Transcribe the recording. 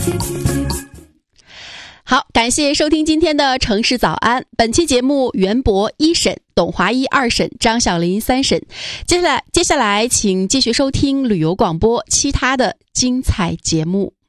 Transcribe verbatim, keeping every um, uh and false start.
好，感谢收听今天的城市早安。本期节目袁博一审，董华一二审，张小林三审。接下来，接下来请继续收听旅游广播其他的精彩节目。